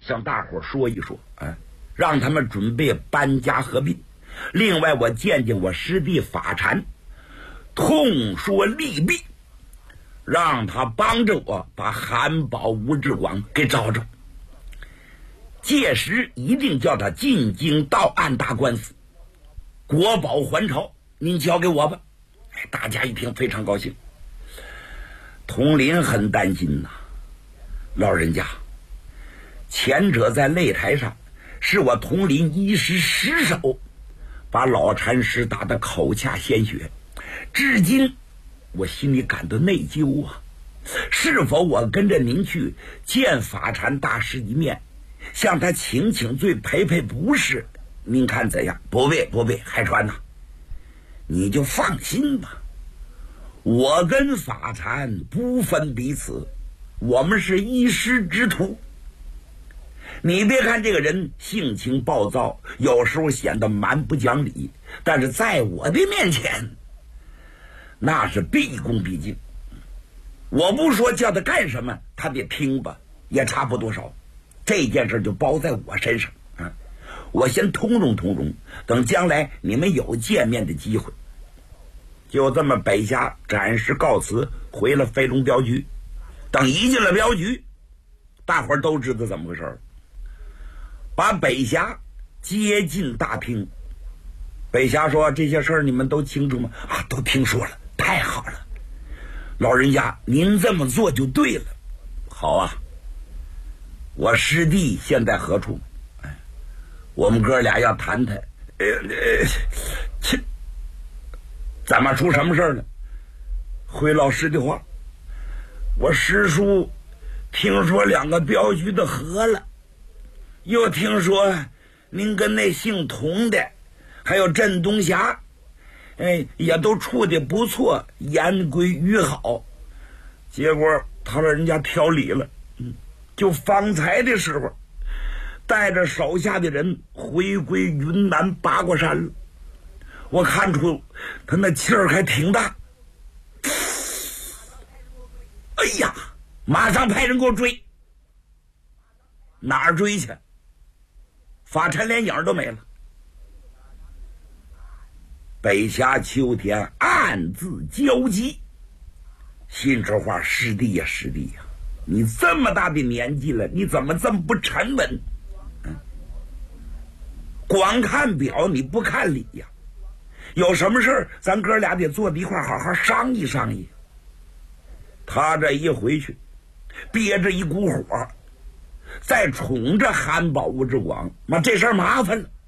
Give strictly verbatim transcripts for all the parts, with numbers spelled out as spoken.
向大伙说一说，啊，让他们准备搬家合并。另外，我见见我师弟法禅，痛说利弊，让他帮着我把韩宝吴志广给找着。届时一定叫他进京到案打官司，国宝还朝，您交给我吧。大家一听非常高兴。佟林很担心呐、啊，老人家，前者在擂台上是我佟林一时失手，把老禅师打得口腔鲜血，至今我心里感到内疚啊。是否我跟着您去见法禅大师一面，向他请请罪，赔赔不是？您看怎样？不必不必，海川呐、啊，你就放心吧。我跟法禅不分彼此，我们是一师之徒。你别看这个人性情暴躁，有时候显得蛮不讲理，但是在我的面前那是毕恭毕敬。我不说叫他干什么，他得听吧，也差不多少。这件事就包在我身上啊！我先通融通融，等将来你们有见面的机会。就这么，北峡暂时告辞，回了飞龙镖局。等一进了镖局，大伙儿都知道怎么回事，把北峡接进大厅。北峡说：“这些事儿你们都清楚吗？”啊，都听说了，太好了，老人家您这么做就对了。好啊，我师弟现在何处？哎，我们哥俩要谈谈。呃呃，切。怎么出什么事了？回老师的话，我师叔听说两个镖局的合了，又听说您跟那姓童的还有镇东霞，哎，也都处的不错，言归于好。结果他让人家挑理了，嗯，就方才的时候带着手下的人回归云南八卦山了。我看出他那气儿还挺大。哎呀，马上派人给我追。哪儿追去？法禅连影都没了。北峡秋天暗自焦急，心说话，师弟呀师弟呀，你这么大的年纪了，你怎么这么不沉稳？嗯，光看表你不看理呀。有什么事咱哥俩得坐在一块好好商议商议。他这一回去，憋着一股火，再宠着韩宝吴志广，那这事儿麻烦了。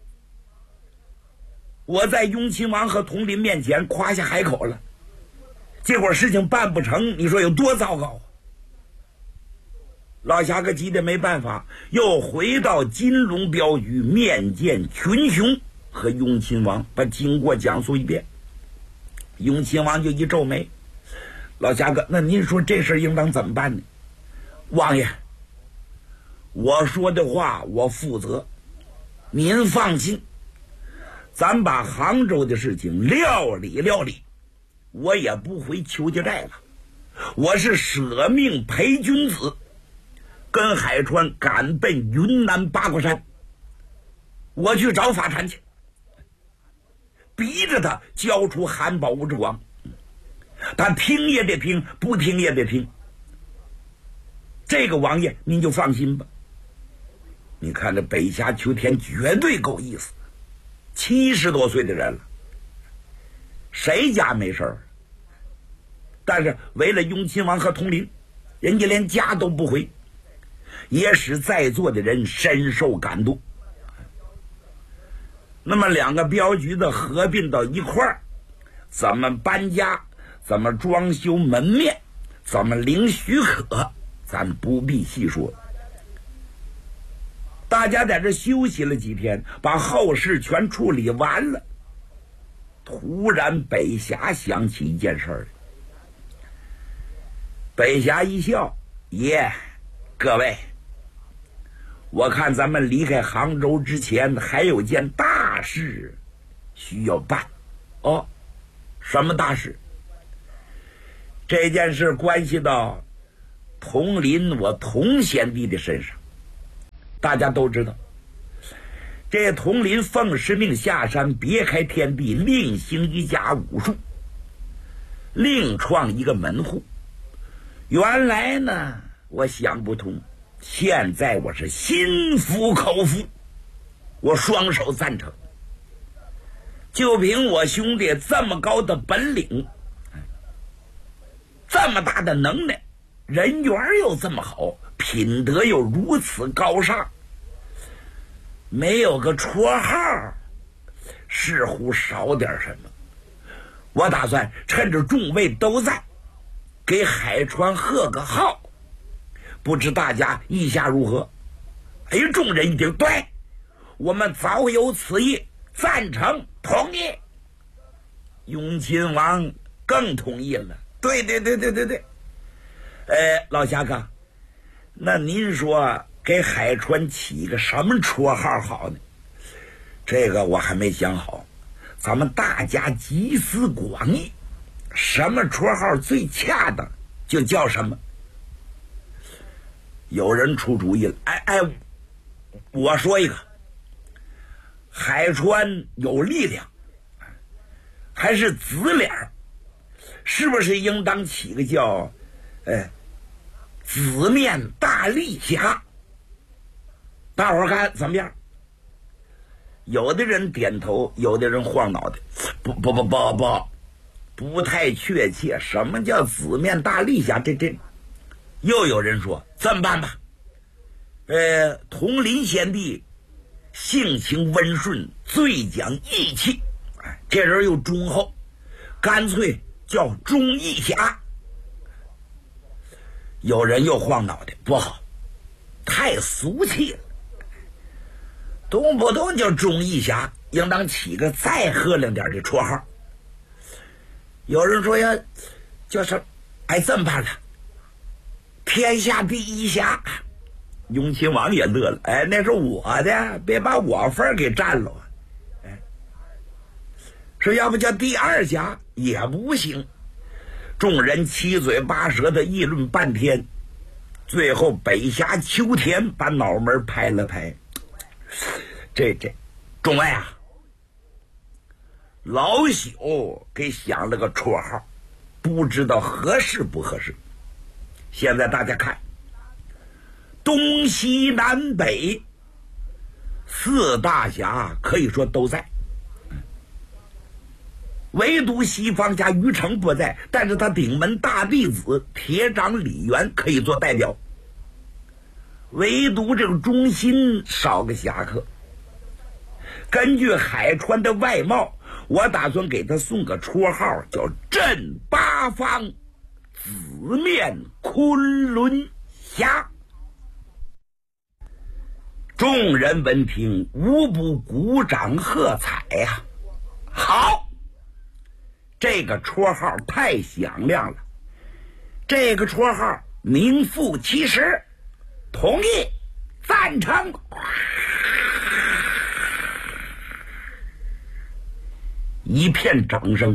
我在雍亲王和佟林面前夸下海口了，结果事情办不成，你说有多糟糕啊？老侠哥急得没办法，又回到金龙镖局面见群雄和雍亲王，把经过讲述一遍。雍亲王就一皱眉：“老侠哥，那您说这事应当怎么办呢？”王爷，我说的话我负责，您放心，咱把杭州的事情料理料理，我也不回邱家寨了，我是舍命陪君子，跟海川赶奔云南八卦山，我去找法禅去，逼着他交出韩宝吴志广，他听也得听，不听也得听。这个王爷您就放心吧。你看这北峡秋天绝对够意思，七十多岁的人了，谁家没事儿？但是为了雍亲王和佟林，人家连家都不回，也使在座的人深受感动。那么两个镖局的合并到一块儿，怎么搬家，怎么装修门面，怎么领许可，咱不必细说。大家在这休息了几天，把后事全处理完了。突然北峡想起一件事儿来。北峡一笑：“爷，各位，我看咱们离开杭州之前还有件大事需要办。”哦，什么大事？这件事关系到佟林我佟贤弟的身上。 大家都知道，这统领奉师命下山，别开天地，另行一家武术，另创一个门户。原来呢，我想不通，现在我是心服口服，我双手赞成。就凭我兄弟这么高的本领，这么大的能耐，人缘又这么好，品德又如此高尚，没有个绰号似乎少点什么。我打算趁着众位都在，给海川贺个号，不知大家意下如何？哎，众人一听，对，我们早有此意，赞成同意。永亲王更同意了，对对对对对对。呃，老侠客，那您说给海川起个什么绰号好呢？这个我还没想好，咱们大家集思广益，什么绰号最恰当就叫什么。有人出主意了，哎哎，我说一个，海川有力量，还是紫脸，是不是应当起个叫呃紫面大力侠？大伙儿看怎么样？有的人点头，有的人晃脑袋，不不不不不，不太确切。什么叫紫面大力侠？这这，又有人说这么办吧，呃，统领贤弟性情温顺，最讲义气，哎，这人又忠厚，干脆叫忠义侠。有人又晃脑袋，不好，太俗气了，动不动就忠义侠，应当起个再喝亮点的绰号。有人说呀，叫什么？哎，这么办了，天下第一侠。永亲王也乐了，哎，那是我的，别把我份儿给占了。哎，说要不叫第二侠也不行。众人七嘴八舌的议论半天，最后北侠秋田把脑门拍了拍，这这众位啊，老朽给想了个绰号，不知道合适不合适。现在大家看，东西南北四大侠可以说都在，唯独西方家于成不在，但是他顶门大弟子铁掌李元可以做代表，唯独这个中心少个侠客。根据海川的外貌，我打算给他送个绰号，叫镇八方紫面昆仑侠。众人闻听，无不鼓掌喝彩呀、啊！好，这个绰号太响亮了，这个绰号名副其实，同意，赞成。一片掌声。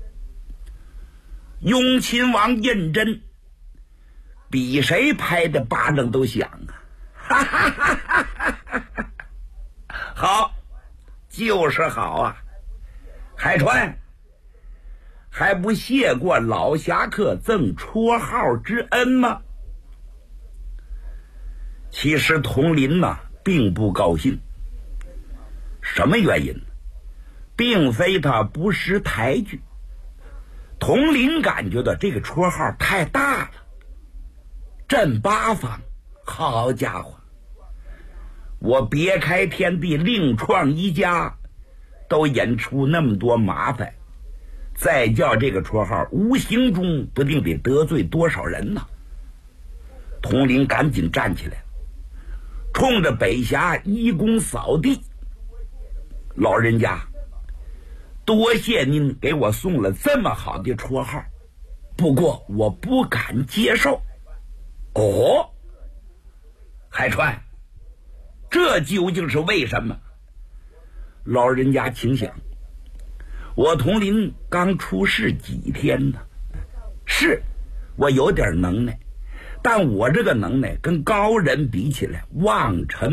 雍亲王胤禛比谁拍的巴掌都响啊！哈哈哈哈哈哈！好，就是好啊！海川还不谢过老侠客赠绰号之恩吗？其实统领呢并不高兴，什么原因？并非他不识抬举，统领感觉到这个绰号太大了。镇八方，好家伙，我别开天地，另创一家，都引出那么多麻烦，再叫这个绰号，无形中不定得得罪多少人呢。统领赶紧站起来，冲着北峡一躬扫地：老人家，多谢您给我送了这么好的绰号，不过我不敢接受。哦，海川，这究竟是为什么？老人家请想，我统领刚出世几天呢，是我有点能耐，但我这个能耐跟高人比起来望尘